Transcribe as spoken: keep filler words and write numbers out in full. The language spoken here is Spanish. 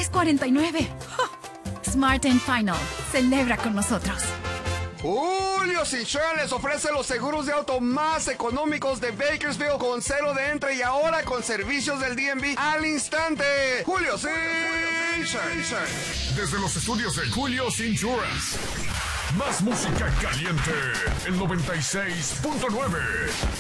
tres cuarenta y nueve. Oh. Smart and Final. Celebra con nosotros. Julio's Insurance les ofrece los seguros de auto más económicos de Bakersfield con cero de entre y ahora con servicios del D M V al instante. Julio's Insurance. Desde los estudios de Julio's Insurance. Más música caliente. El noventa y seis punto nueve.